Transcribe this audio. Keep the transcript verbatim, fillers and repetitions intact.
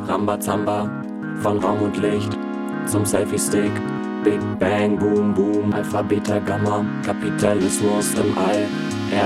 Rambazamba, von Raum und Licht zum Selfie-Stick. Big Bang, Boom, Boom, Alpha, Beta, Gamma, Kapitalismus im All.